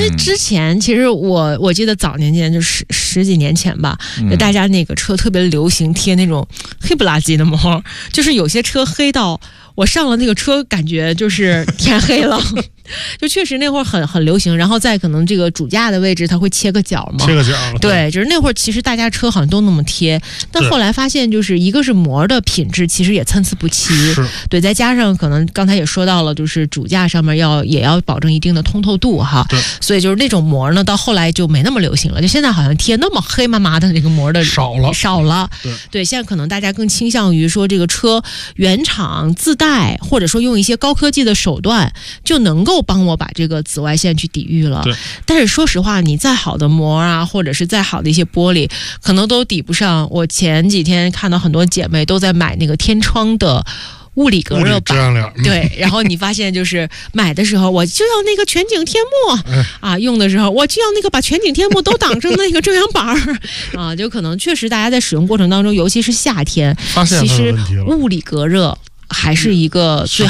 为之前其实我记得早年间就十几年前吧，就大家那个车特别流行贴那种黑不拉几的膜，就是有些车黑到我上了那个车感觉就是天黑了。就确实那会儿很流行，然后在可能这个主驾的位置它会切个角嘛， 切个角， 对，就是那会儿其实大家车好像都那么贴，但后来发现就是一个是膜的品质其实也参差不齐，对，再加上可能刚才也说到了，就是主驾上面也要保证一定的通透度哈， 对， 所以就是那种膜呢到后来就没那么流行了，就现在好像贴那么黑麻麻的这个膜的少了，对，现在可能大家更倾向于说这个车原厂自带，或者说用一些高科技的手段就能够帮我把这个紫外线去抵御了。 对， 但是说实话，你再好的膜啊，或者是再好的一些玻璃，可能都抵不上。我前几天看到很多姐妹都在买那个天窗的物理隔热板，对，然后你发现就是买的时候我就要那个全景天幕啊，用的时候我就要那个把全景天幕都挡成那个遮阳板啊，就可能确实大家在使用过程当中，尤其是夏天，其实物理隔热还是一个最